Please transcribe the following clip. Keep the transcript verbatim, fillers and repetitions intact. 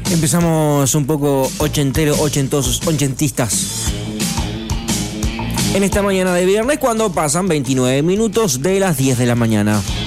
Empezamos un poco ochentero, ochentosos, ochentistas. En esta mañana de viernes, cuando pasan veintinueve minutos de las diez de la mañana.